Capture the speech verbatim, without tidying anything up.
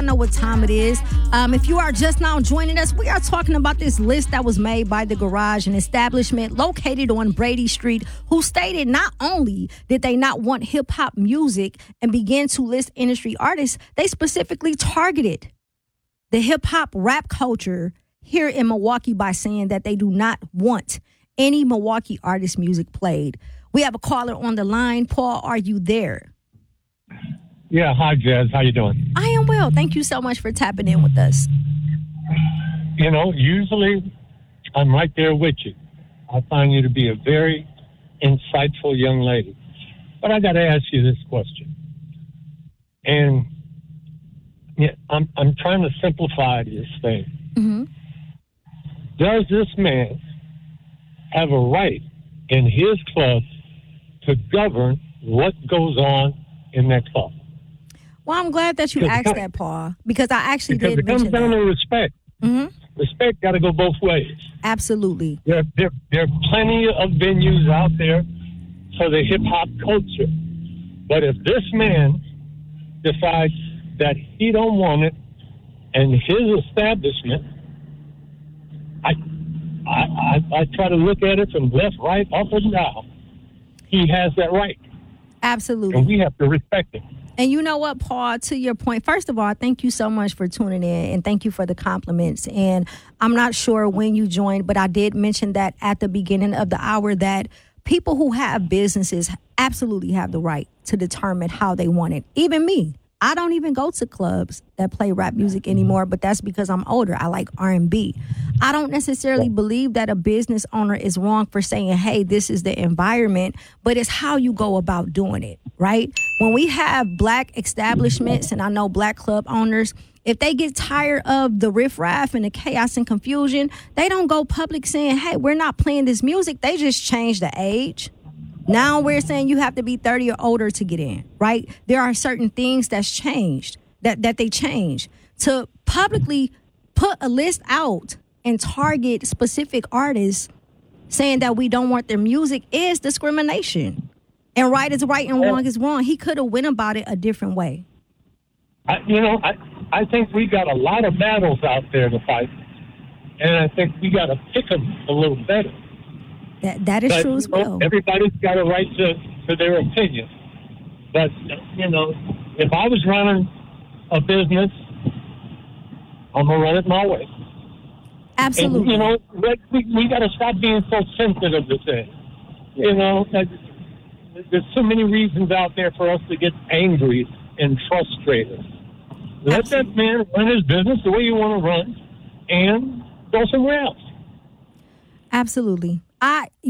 know what time it is. Um, if you are just now joining us, we are talking about this list that was made by The Garage, an establishment located on Brady Street, who stated not only did they not want hip-hop music and began to list industry artists, they specifically targeted the hip-hop rap culture here in Milwaukee by saying that they do not want any Milwaukee artist music played. We have a caller on the line. Paul, are you there? Yeah, hi, Jazz. How you doing? I am well. Thank you so much for tapping in with us. You know, usually I'm right there with you. I find you to be a very insightful young lady. But I got to ask you this question. And yeah, I'm I'm trying to simplify this thing. Mm-hmm. Does this man have a right in his club to govern what goes on in that club? Well, I'm glad that you Because asked it- that, Paul, because I actually Because did it comes mention down that. to respect. Mm-hmm. Respect got to go both ways. Absolutely. There, there, there are plenty of venues out there for the hip-hop culture. But if this man decides that he don't want it and his establishment, I, I, I, I try to look at it from left, right, up, and down. He has that right, Absolutely. and we have to respect it. And you know what, Paul, to your point, first of all, thank you so much for tuning in and thank you for the compliments. And I'm not sure when you joined, but I did mention that at the beginning of the hour that people who have businesses absolutely have the right to determine how they want it. Even me. I don't even go to clubs that play rap music anymore, but that's because I'm older. I like R and B. I don't necessarily believe that a business owner is wrong for saying, hey, this is the environment, but it's how you go about doing it, right? When we have black establishments, and I know black club owners, if they get tired of the riffraff and the chaos and confusion, they don't go public saying, hey, we're not playing this music. They just change the age. Now we're saying you have to be thirty or older to get in, right? There are certain things that's changed, that, that they change. To publicly put a list out and target specific artists saying that we don't want their music is discrimination. And right is right and wrong is wrong. He could have went about it a different way. I, you know, I, I think we got a lot of battles out there to fight, and I think we got to pick them a little better. That That is But, true as you know, well. everybody's got a right to, to their opinion. But, you know, if I was running a business, I'm going to run it my way. Absolutely. And, you know, we, we got to stop being so sensitive to things. You know, that, there's so many reasons out there for us to get angry and frustrated. Let Absolutely. that man run his business the way you want to run and go somewhere else. Absolutely. I